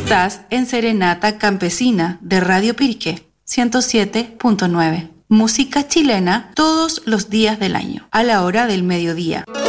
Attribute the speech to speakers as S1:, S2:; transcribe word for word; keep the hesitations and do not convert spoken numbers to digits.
S1: Estás en Serenata Campesina de Radio Pirque, ciento siete punto nueve. Música chilena todos los días del año, a la hora del mediodía.